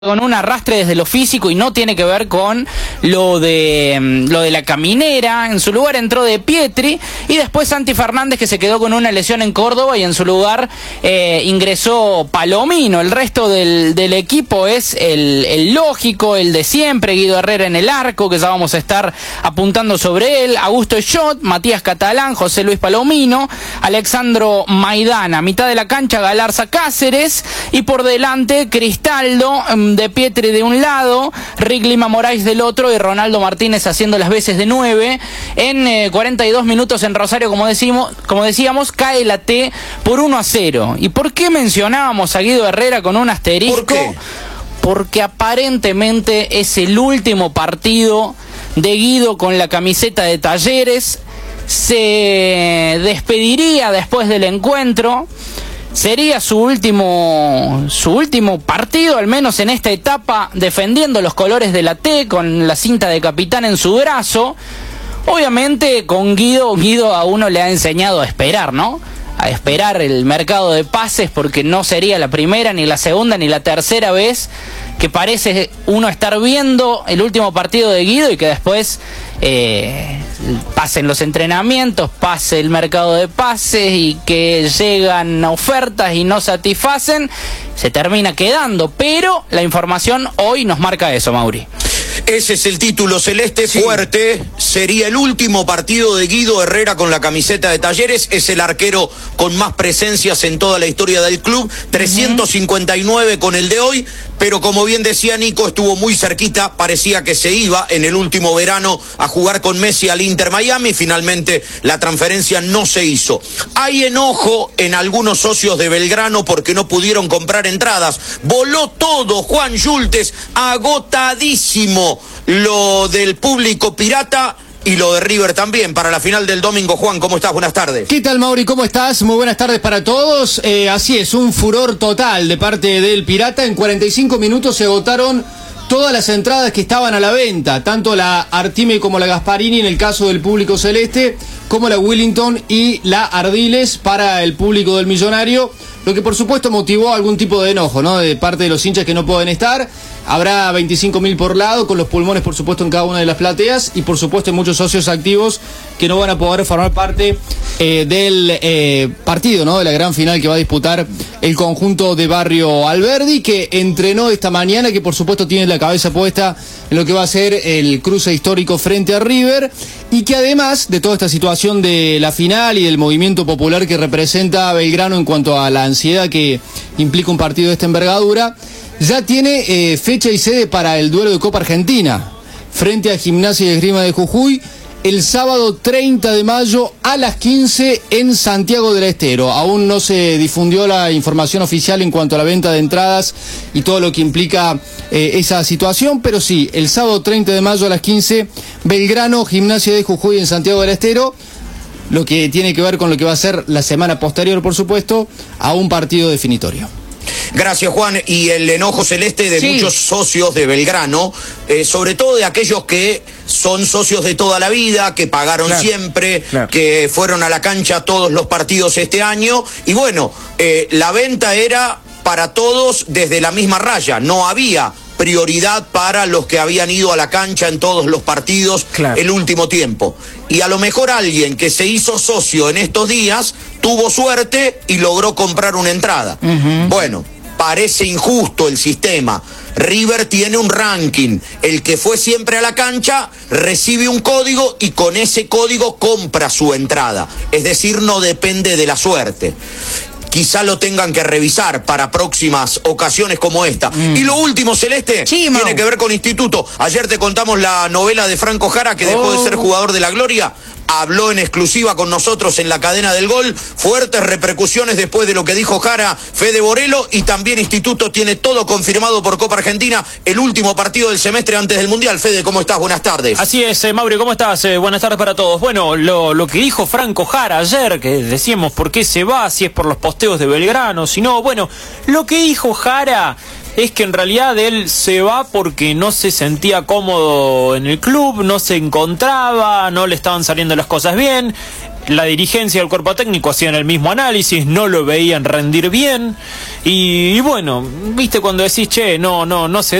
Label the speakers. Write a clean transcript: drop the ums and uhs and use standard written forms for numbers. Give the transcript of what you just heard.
Speaker 1: con un arrastre desde lo físico y no tiene que ver con lo de la caminera. En su lugar entró De Pietri y después Santi Fernández, que se quedó con una lesión en Córdoba, y en su lugar ingresó Palomino. El resto del equipo es el lógico, el de siempre: Guido Herrera en el arco, que ya vamos a estar apuntando sobre él, Augusto Schott, Matías Catalán, José Luis Palomino, Alexandro Maidana. Mitad de la cancha Galarza Cáceres, y por delante Cristaldo, De Pietri de un lado, Rick Lima Moraes del otro, y Ronaldo Martínez haciendo las veces de 9. En 42 minutos en Rosario, como decíamos, cae la T por 1-0. ¿Y por qué mencionábamos a Guido Herrera con un asterisco?
Speaker 2: ¿Por qué?
Speaker 1: Porque aparentemente es el último partido de Guido con la camiseta de Talleres. Se despediría después del encuentro. Sería su último partido, al menos en esta etapa, defendiendo los colores de la T, con la cinta de capitán en su brazo. Obviamente con Guido a uno le ha enseñado a esperar, ¿no? A esperar el mercado de pases, porque no sería la primera, ni la segunda, ni la tercera vez que parece uno estar viendo el último partido de Guido y que después pasen los entrenamientos, pase el mercado de pases y que llegan ofertas y no satisfacen, se termina quedando. Pero la información hoy nos marca eso, Mauri.
Speaker 2: Ese es el título celeste, sí. Fuerte. Sería el último partido de Guido Herrera con la camiseta de Talleres. Es el arquero con más presencias en toda la historia del club. 359 con el de hoy. Pero como bien decía Nico, estuvo muy cerquita. Parecía que se iba en el último verano a jugar con Messi al Inter Miami. Finalmente la transferencia no se hizo. Hay enojo en algunos socios de Belgrano porque no pudieron comprar entradas. Voló todo, Juan Yultes, agotadísimo. Lo del público pirata y lo de River también para la final del domingo. Juan, ¿cómo estás? Buenas tardes.
Speaker 3: ¿Qué tal, Mauri? ¿Cómo estás? Muy buenas tardes para todos. Así es, un furor total de parte del Pirata. En 45 minutos se agotaron todas las entradas que estaban a la venta, tanto la Artime como la Gasparini en el caso del público celeste, como la Willington y la Ardiles para el público del Millonario, lo que por supuesto motivó algún tipo de enojo, ¿no?, de parte de los hinchas que no pueden estar. Habrá 25.000 por lado, con los pulmones por supuesto en cada una de las plateas, y por supuesto hay muchos socios activos que no van a poder formar parte del partido, ¿no?, de la gran final que va a disputar el conjunto de Barrio Alberdi, que entrenó esta mañana, que por supuesto tiene la cabeza puesta en lo que va a ser el cruce histórico frente a River, y que además de toda esta situación de la final y del movimiento popular que representa Belgrano en cuanto a la ansiedad que implica un partido de esta envergadura, ya tiene fecha y sede para el duelo de Copa Argentina frente a Gimnasia y Esgrima de Jujuy el sábado 30 de mayo a las 15 en Santiago del Estero. Aún no se difundió la información oficial en cuanto a la venta de entradas y todo lo que implica esa situación, pero sí, el sábado 30 de mayo a las 15, Belgrano, Gimnasia de Jujuy en Santiago del Estero, lo que tiene que ver con lo que va a ser la semana posterior, por supuesto, a un partido definitorio.
Speaker 2: Gracias, Juan. Y el enojo celeste de muchos socios de Belgrano, sobre todo de aquellos que son socios de toda la vida, que pagaron siempre, que fueron a la cancha todos los partidos este año. Y bueno, la venta era para todos desde la misma raya. No había prioridad para los que habían ido a la cancha en todos los partidos el último tiempo. Y a lo mejor alguien que se hizo socio en estos días tuvo suerte y logró comprar una entrada. Bueno, parece injusto el sistema. River tiene un ranking. El que fue siempre a la cancha recibe un código y con ese código compra su entrada. Es decir, no depende de la suerte. Quizá lo tengan que revisar para próximas ocasiones como esta. Y lo último, Celeste, tiene que ver con Instituto. Ayer te contamos la novela de Franco Jara, que dejó de ser jugador de la Gloria. Habló en exclusiva con nosotros en la cadena del Gol. Fuertes repercusiones después de lo que dijo Jara, Fede Borelo, y también Instituto tiene todo confirmado por Copa Argentina, el último partido del semestre antes del Mundial. Fede, ¿cómo estás? Buenas tardes.
Speaker 4: Así es, Mauri, ¿cómo estás? Buenas tardes para todos. Bueno, lo que dijo Franco Jara ayer, que decíamos por qué se va, si es por los posteos de Belgrano, si no, bueno, lo que dijo Jara es que en realidad él se va porque no se sentía cómodo en el club, no se encontraba, no le estaban saliendo las cosas bien. la dirigencia del cuerpo técnico hacían el mismo análisis, no lo veían rendir bien, y bueno, viste cuando decís, che, no se